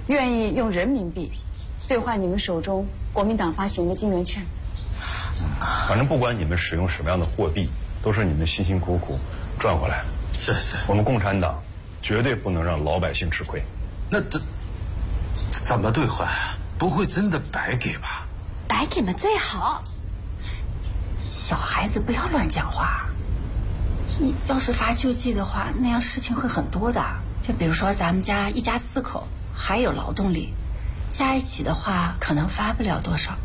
愿意用人民币兑换你们手中国民党发行的金圆券。 反正不管你们使用什么样的货币，都是你们辛辛苦苦赚回来的。 是。 我们共产党绝对不能让老百姓吃亏。 那怎么兑换？不会真的白给吧？ 白给嘛最好。小孩子不要乱讲话。你要是发救济的话，那样事情会很多的。就比如说咱们家一家4口，还有劳动力，加一起的话可能发不了多少。